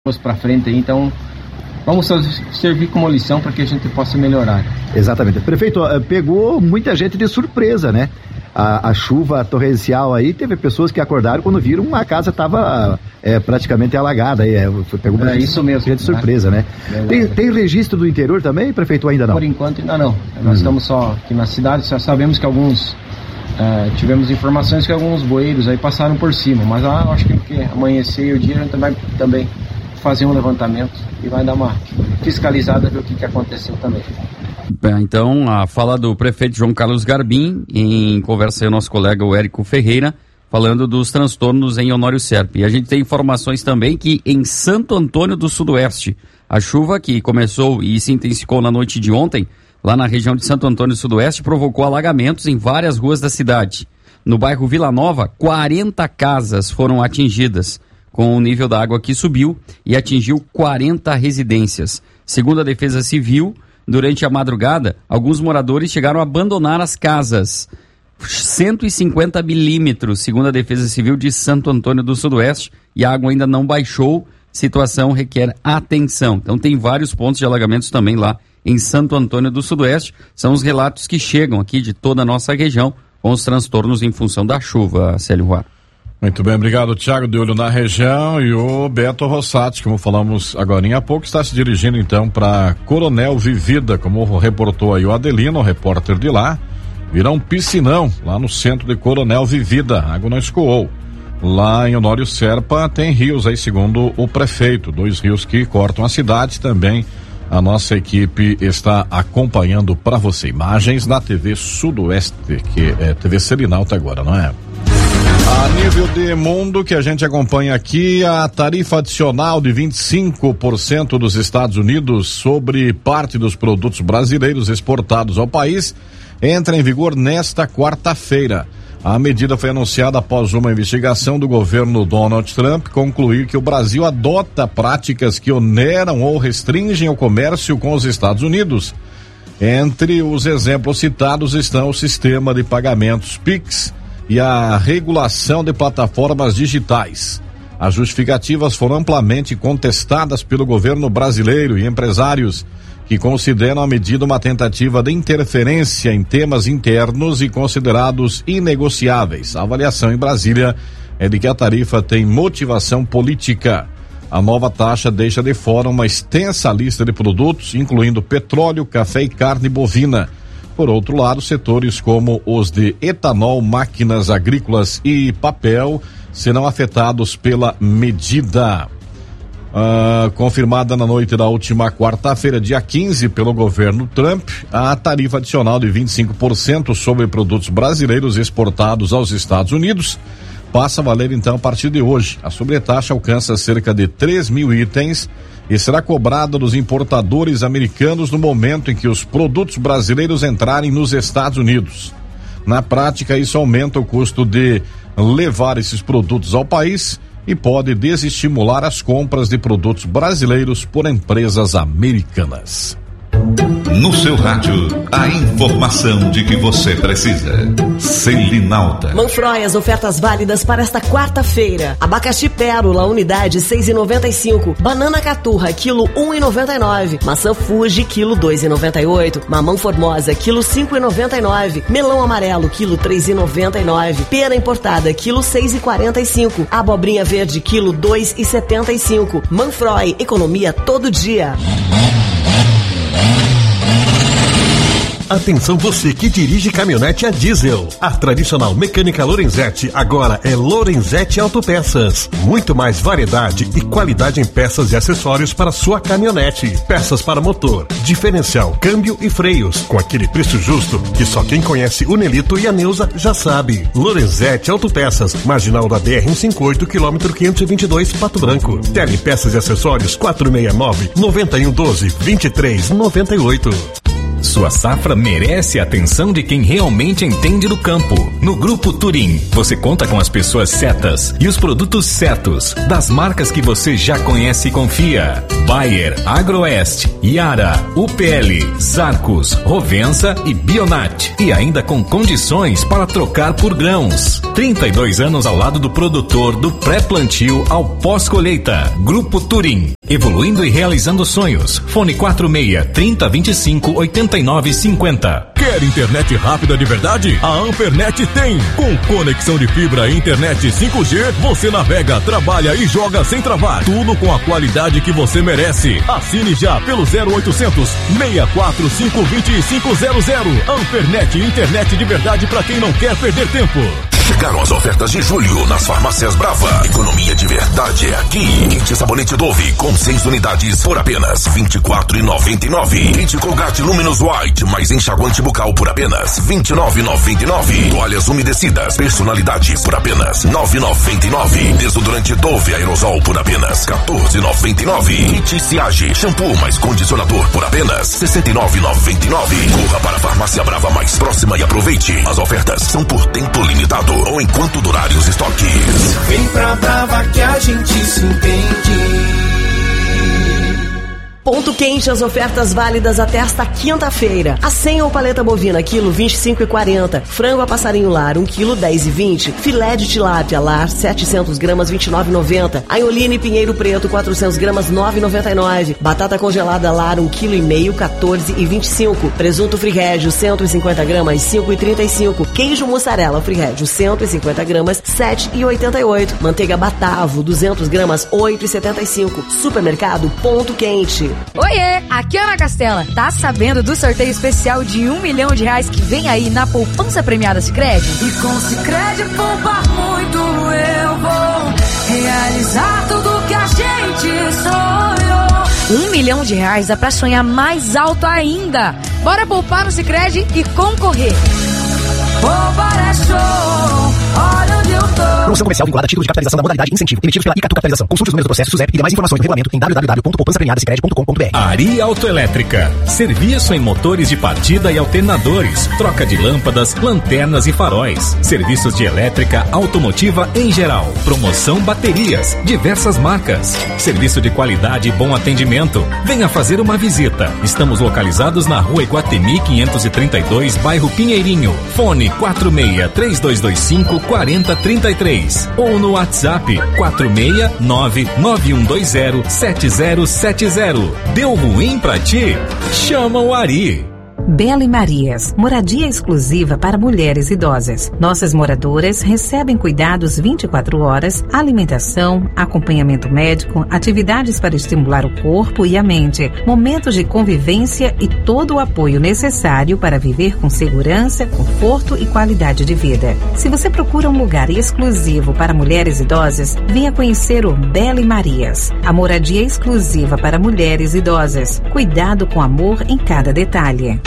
para frente aí, então vamos servir como lição para que a gente possa melhorar. Exatamente. Prefeito, pegou muita gente de surpresa, né? A chuva torrencial aí, teve pessoas que acordaram quando viram uma casa estava praticamente alagada. Pegou muita isso mesmo, gente de surpresa, né? Tem registro do interior também, prefeito, ainda não? Por enquanto ainda não. Nós estamos só aqui na cidade, só sabemos que tivemos informações que alguns bueiros aí passaram por cima, mas acho que porque amanhecer o dia a gente vai também fazer um levantamento e vai dar uma fiscalizada, ver o que aconteceu também. Então, a fala do prefeito João Carlos Garbim, em conversa com o nosso colega o Érico Ferreira, falando dos transtornos em Honório Serpa. E a gente tem informações também que em Santo Antônio do Sudoeste, a chuva que começou e se intensificou na noite de ontem, lá na região de Santo Antônio do Sudoeste, provocou alagamentos em várias ruas da cidade. No bairro Vila Nova, 40 casas foram atingidas, com o nível da água que subiu e atingiu 40 residências. Segundo a Defesa Civil, durante a madrugada, alguns moradores chegaram a abandonar as casas. 150 milímetros, segundo a Defesa Civil de Santo Antônio do Sudoeste, e a água ainda não baixou, situação requer atenção. Então tem vários pontos de alagamentos também lá em Santo Antônio do Sudoeste. São os relatos que chegam aqui de toda a nossa região com os transtornos em função da chuva, Célio Roar. Muito bem, obrigado, Thiago, de olho na região. E o Beto Rossati, como falamos agora há pouco, está se dirigindo então para Coronel Vivida, como reportou aí o Adelino, o repórter de lá. Virá um piscinão lá no centro de Coronel Vivida, a água não escoou. Lá em Honório Serpa tem rios aí, segundo o prefeito, 2 rios que cortam a cidade também. A nossa equipe está acompanhando para você imagens da TV Sudoeste, que é TV Selinalta agora, não é? A nível de mundo que a gente acompanha aqui, a tarifa adicional de 25% dos Estados Unidos sobre parte dos produtos brasileiros exportados ao país entra em vigor nesta quarta-feira. A medida foi anunciada após uma investigação do governo Donald Trump concluir que o Brasil adota práticas que oneram ou restringem o comércio com os Estados Unidos. Entre os exemplos citados estão o sistema de pagamentos PIX e a regulação de plataformas digitais. As justificativas foram amplamente contestadas pelo governo brasileiro e empresários que consideram a medida uma tentativa de interferência em temas internos e considerados inegociáveis. A avaliação em Brasília é de que a tarifa tem motivação política. A nova taxa deixa de fora uma extensa lista de produtos, incluindo petróleo, café e carne bovina. Por outro lado, setores como os de etanol, máquinas agrícolas e papel serão afetados pela medida. Confirmada na noite da última quarta-feira, dia 15, pelo governo Trump, a tarifa adicional de 25% sobre produtos brasileiros exportados aos Estados Unidos passa a valer então a partir de hoje. A sobretaxa alcança cerca de 3 mil itens e será cobrada dos importadores americanos no momento em que os produtos brasileiros entrarem nos Estados Unidos. Na prática, isso aumenta o custo de levar esses produtos ao país e pode desestimular as compras de produtos brasileiros por empresas americanas. No seu rádio, a informação de que você precisa. Selinalta. Manfroy, as ofertas válidas para esta quarta-feira. Abacaxi Pérola, unidade 6,95. Banana Caturra, quilo 1,99. Maçã Fuji, quilo 2,98. Mamão Formosa, quilo 5,99. Melão amarelo, quilo 3,99. Pera importada, quilo 6,45. Abobrinha verde, quilo 2,75. Manfroy, economia todo dia. Atenção você que dirige caminhonete a diesel. A tradicional mecânica Lorenzetti agora é Lorenzetti Autopeças. Muito mais variedade e qualidade em peças e acessórios para sua caminhonete. Peças para motor, diferencial, câmbio e freios. Com aquele preço justo que só quem conhece o Nelito e a Neuza já sabe. Lorenzetti Autopeças, marginal da BR-158, quilômetro 522, Pato Branco. Tele Peças e Acessórios 469-9112-2398. Sua safra merece a atenção de quem realmente entende do campo. No Grupo Turim, você conta com as pessoas certas e os produtos certos, das marcas que você já conhece e confia. Bayer, Agroeste, Yara, UPL, Zarcos, Rovensa e Bionat. E ainda com condições para trocar por grãos. 32 anos ao lado do produtor, do pré-plantio ao pós-colheita. Grupo Turim. Evoluindo e realizando sonhos. Fone 46-3025-8950. Quer internet rápida de verdade? A Ampernet tem. Com conexão de fibra e internet 5G, você navega, trabalha e joga sem travar. Tudo com a qualidade que você merece. Assine já pelo 0800 645 2500. Ampernet, internet de verdade para quem não quer perder tempo. Chegaram as ofertas de julho nas farmácias Brava. Economia de verdade é aqui. Kit sabonete Dove com 6 unidades por apenas R$ 24,99. Kit Colgate Luminous White mais enxaguante bucal por apenas R$ 29,99. Toalhas umedecidas personalidade por apenas R$ 9,99. Desodorante Dove Aerosol por apenas R$ 14,99. Kit Siage shampoo mais condicionador por apenas R$ 69,99. Corra para a farmácia Brava mais próxima e aproveite. As ofertas são por tempo limitado ou enquanto durarem os estoques. Vem pra Brava que a gente se entende. Ponto Quente, as ofertas válidas até esta quinta-feira. A senha ou paleta bovina, quilo 25,40. Frango a passarinho lar, 1 quilo 10,20. Filé de tilápia lar, 700 gramas, 29,90. Aioline Pinheiro Preto, 400 gramas, 9,99. Batata congelada lar, 1 quilo e meio, 14,25. Presunto Frigeggio, 150 gramas, 5,35. Queijo mussarela Frigeggio, 150 gramas, 7,88. Manteiga Batavo, 200 gramas, 8,75. Supermercado Ponto Quente. Oiê, aqui é Ana Castela. Tá sabendo do sorteio especial de R$1 milhão que vem aí na poupança premiada Sicredi? E com Sicredi poupar muito eu vou realizar tudo que a gente sonhou. R$1 milhão dá pra sonhar mais alto ainda. Bora poupar no Sicredi e concorrer. Poupar é show, olha onde eu tô. Promoção comercial vinculada a título de capitalização da modalidade incentivo, emitidos pela Icatu Capitalização. Consulte os números do processo SUSEP e demais informações do regulamento em www.poupançapremiadasicredi.com.br. Ari Autoelétrica. Serviço em motores de partida e alternadores. Troca de lâmpadas, lanternas e faróis. Serviços de elétrica automotiva em geral. Promoção baterias. Diversas marcas. Serviço de qualidade e bom atendimento. Venha fazer uma visita. Estamos localizados na Rua Iguatemi 532, bairro Pinheirinho. Fone 46-3225-4033 ou no WhatsApp 469-9120-7070. Deu ruim pra ti? Chama o Ari. Bela e Marias, moradia exclusiva para mulheres idosas. Nossas moradoras recebem cuidados 24 horas, alimentação, acompanhamento médico, atividades para estimular o corpo e a mente, momentos de convivência e todo o apoio necessário para viver com segurança, conforto e qualidade de vida. Se você procura um lugar exclusivo para mulheres idosas, venha conhecer o Bela e Marias, a moradia exclusiva para mulheres idosas. Cuidado com amor em cada detalhe.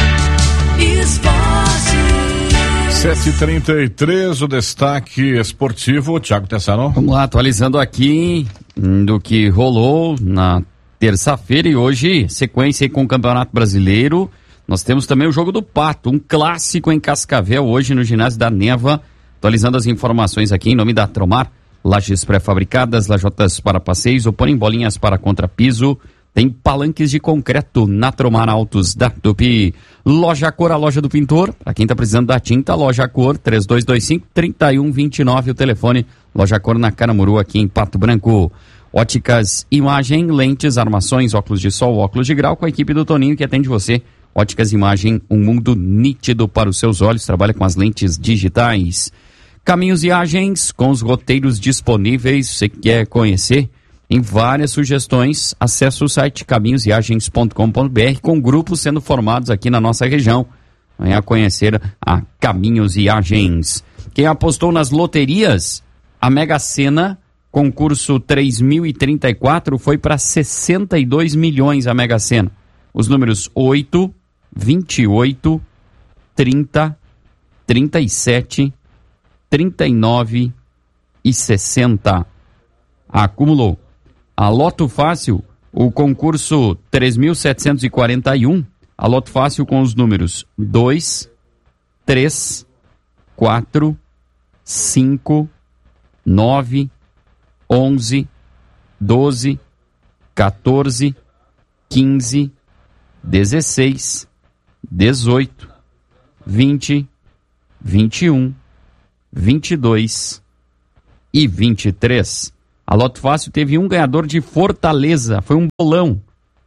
7h33, o destaque esportivo, Thiago Tessaro. Vamos lá, atualizando aqui do que rolou na terça-feira e hoje, sequência aí com o Campeonato Brasileiro. Nós temos também o Jogo do Pato, um clássico em Cascavel, hoje no ginásio da Neva. Atualizando as informações aqui em nome da Tromar, lajes pré-fabricadas, lajotas para passeios, opõem bolinhas para contrapiso. Tem palanques de concreto na Tromar Autos da Tupi. Loja Cor, a loja do pintor. Para quem tá precisando da tinta, Loja Cor, 3225-3129, o telefone. Loja Cor na Caramuru, aqui em Pato Branco. Óticas Imagem, lentes, armações, óculos de sol, óculos de grau, com a equipe do Toninho que atende você. Óticas Imagem, um mundo nítido para os seus olhos. Trabalha com as lentes digitais. Caminhos Viagens, com os roteiros disponíveis. Você quer conhecer? Em várias sugestões, acesse o site caminhosviagens.com.br, com grupos sendo formados aqui na nossa região. Venha conhecer a Caminhos Viagens. Quem apostou nas loterias, a Mega Sena, concurso 3034, foi para 62 milhões a Mega Sena. Os números 8, 28, 30, 37, 39 e 60. Acumulou. A Loto Fácil, o concurso 3.741, a Loto Fácil com os números 2, 3, 4, 5, 9, 11, 12, 14, 15, 16, 18, 20, 21, 22 e 23. A Loto Fácil teve um ganhador de Fortaleza, foi um bolão.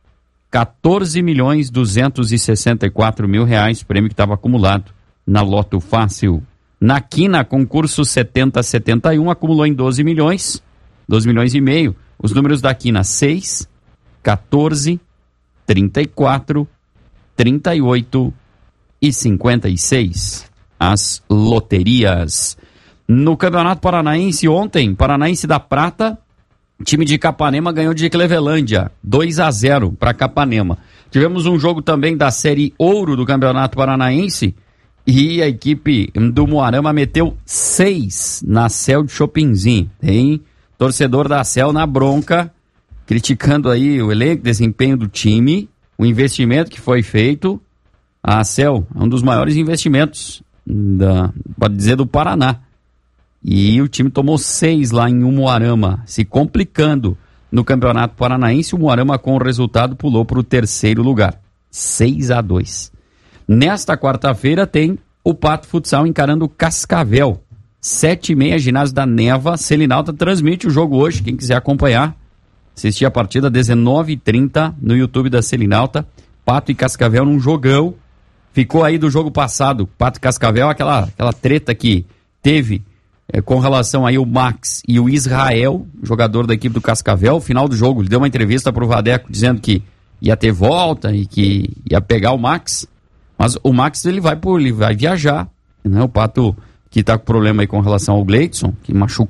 14.264.000 reais, prêmio que estava acumulado na Loto Fácil. Na Quina, concurso 7071, acumulou em 12 milhões e meio. Os números da Quina, 6, 14, 34, 38 e 56. As loterias. No Campeonato Paranaense ontem, Paranaense da Prata, time de Capanema ganhou de Clevelândia, 2-0 para Capanema. Tivemos um jogo também da Série Ouro do Campeonato Paranaense e a equipe do Moarama meteu 6 na Cel de Chopinzinho. Tem torcedor da Cel na bronca, criticando aí o elenco, desempenho do time, o investimento que foi feito. A Cel é um dos maiores investimentos, pode dizer, do Paraná. E o time tomou 6 lá em Umuarama, se complicando no Campeonato Paranaense. O Umuarama, com o resultado, pulou para o 3º lugar, 6-2. Nesta quarta-feira tem o Pato Futsal encarando o Cascavel, 7h30, ginásio da Neva. Selinalta transmite o jogo hoje, quem quiser acompanhar, assistir a partida 19h30 no YouTube da Selinalta. Pato e Cascavel num jogão. Ficou aí do jogo passado, Pato e Cascavel, aquela treta que teve com relação aí o Max e o Israel, jogador da equipe do Cascavel. No final do jogo, ele deu uma entrevista pro Vadeco dizendo que ia ter volta e que ia pegar o Max, mas o Max ele vai viajar, né? O Pato que tá com problema aí com relação ao Gleidson, que machucou